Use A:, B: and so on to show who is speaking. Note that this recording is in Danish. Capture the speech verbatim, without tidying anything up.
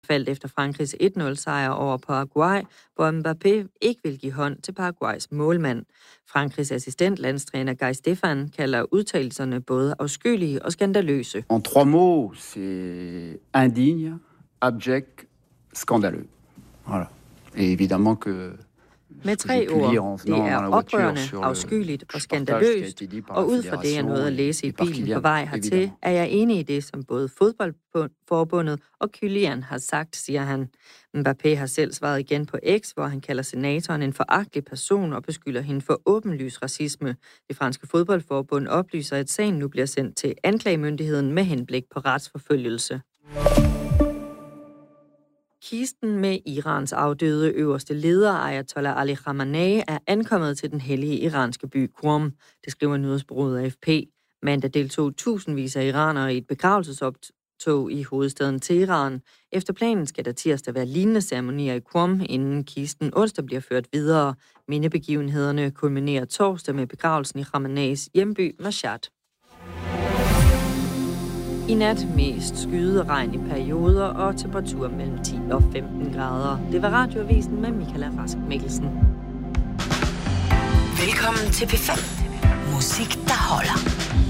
A: faldt efter Frankrigs et nul sejr over Paraguay, hvor Mbappé ikke vil give hånd til Paraguays målmand. Frankrigs assistent, landstræner Guy Stefan, kalder udtalelserne både afskyelige og skandaløse.
B: En trois mots, c'est indigne, abject, scandaleux. Voilà. Et évidemment que
A: Med tre ord, det er oprørende, afskyeligt og skandaløst, og ud fra det, jeg nåede at læse i bilen på vej hertil, er jeg enig i det, som både fodboldforbundet og Kylian har sagt, siger han. Mbappé har selv svaret igen på X, hvor han kalder senatoren en foragtelig person og beskylder hende for åbenlys racisme. Det franske fodboldforbund oplyser, at sagen nu bliver sendt til anklagemyndigheden med henblik på retsforfølgelse. Kisten med Irans afdøde øverste leder, Ayatollah Ali Khamenei, er ankommet til den hellige iranske by Qom. Det skriver nyhedsbureauet A F P. Mandag deltog tusindvis af iranere i et begravelsesoptog i hovedstaden Teheran. Efter planen skal der tirsdag være lignende ceremonier i Qom, inden kisten onsdag bliver ført videre. Mindebegivenhederne kulminerer torsdag med begravelsen i Khameneis hjemby Mashhad. I nat mest skyde regn i perioder og temperatur mellem ti og femten grader. Det var Radioavisen med Michaela Rask Mikkelsen.
C: Velkommen til P fem. Musik, der holder.